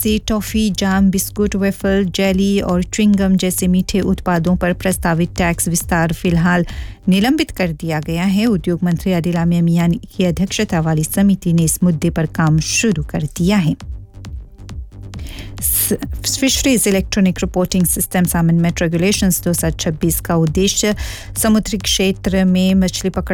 से टॉफ़ी, जाम, biscuit, waffle, jelly और chewing gum जैसे मीठे उत्पादों पर प्रस्तावित टैक्स विस्तार फिलहाल निलंबित कर दिया गया है। उद्योग मंत्री आदिल आमिर मियां की अध्यक्षता वाली समिति ने इस मुद्दे पर काम शुरू कर दिया है। Fisheries electronic reporting system सामनमेंट regulations 2026 का उद्देश्य समुद्री क्षेत्र में मछली पकड़